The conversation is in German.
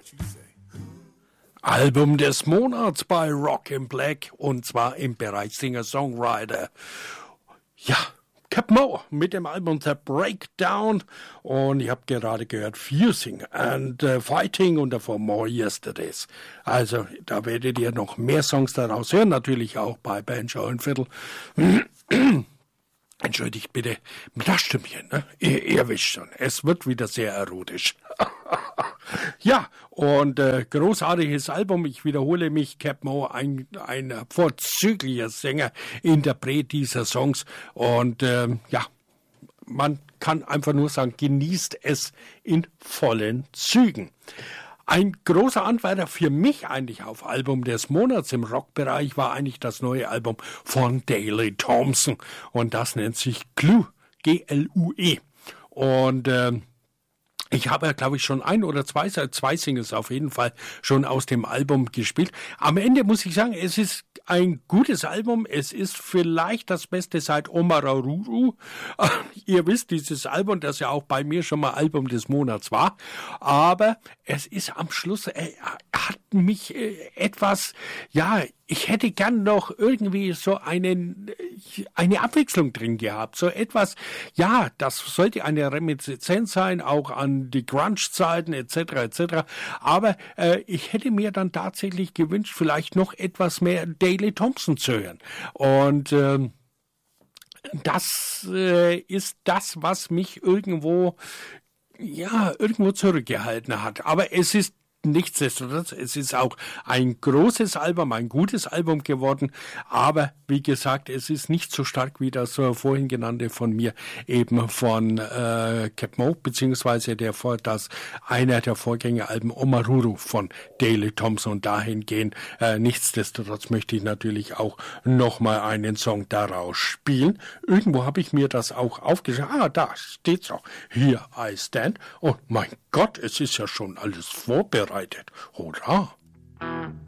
Album des Monats bei Rock in Black und zwar im Bereich Singer-Songwriter. Ja, Captain Moore mit dem Album The Breakdown und ich habe gerade gehört Fusing and Fighting und davor More Yesterdays. Also da werdet ihr noch mehr Songs daraus hören, natürlich auch bei Banjo und Fiddle. Entschuldigt bitte, das Stimmchen, ne? Ihr wisst schon, es wird wieder sehr erotisch. Ja, und großartiges Album, ich wiederhole mich, Captain Moore, ein vorzüglicher Sänger, Interpret dieser Songs und ja, man kann einfach nur sagen, genießt es in vollen Zügen. Ein großer Anwärter für mich eigentlich auf Album des Monats im Rockbereich war eigentlich das neue Album von Daley Thompson und das nennt sich Glue, G-L-U-E. Und ich habe ja, glaube ich, schon ein oder zwei Singles auf jeden Fall schon aus dem Album gespielt. Am Ende muss ich sagen, es ist ein gutes Album. Es ist vielleicht das Beste seit Omarururu. Ihr wisst, dieses Album, das ja auch bei mir schon mal Album des Monats war. Aber es ist am Schluss, hat mich etwas, ja, ich hätte gern noch irgendwie so eine Abwechslung drin gehabt. So etwas, ja, das sollte eine Reminiszenz sein, auch an die Grunge-Zeiten etc. etc. Aber ich hätte mir dann tatsächlich gewünscht, vielleicht noch etwas mehr Daley Thompson zu hören. Und das ist das, was mich irgendwo zurückgehalten hat. Aber es ist nichtsdestotrotz, es ist auch ein großes Album, ein gutes Album geworden, aber wie gesagt, es ist nicht so stark wie das vorhin genannte von mir, eben von Captain Moore, beziehungsweise einer der Vorgängeralben Omaruru von Daley Thompson und dahingehend. Nichtsdestotrotz möchte ich natürlich auch nochmal einen Song daraus spielen. Irgendwo habe ich mir das auch aufgeschrieben. Da steht's auch. Here I Stand. Und mein Gott, es ist ja schon alles vorbereitet. Hurra!